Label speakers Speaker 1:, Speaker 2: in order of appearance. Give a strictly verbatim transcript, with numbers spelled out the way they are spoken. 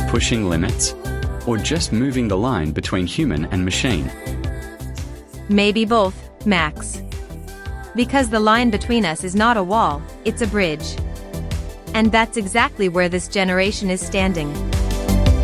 Speaker 1: pushing limits, or just moving the line between human and machine?
Speaker 2: Maybe both, Max. Because the line between us is not a wall, it's a bridge. And that's exactly where this generation is standing.